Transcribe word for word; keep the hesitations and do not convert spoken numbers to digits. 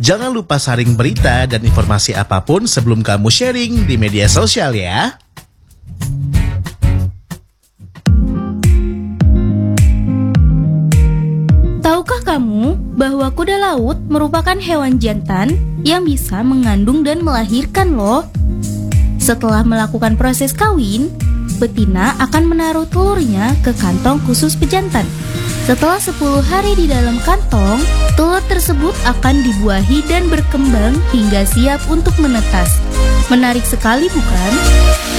Jangan lupa saring berita dan informasi apapun sebelum kamu sharing di media sosial ya. Tahukah kamu bahwa kuda laut merupakan hewan jantan yang bisa mengandung dan melahirkan loh? Setelah melakukan proses kawin, betina akan menaruh telurnya ke kantong khusus pejantan. Setelah sepuluh hari di dalam kantong, telur tersebut akan dibuahi dan berkembang hingga siap untuk menetas. Menarik sekali bukan?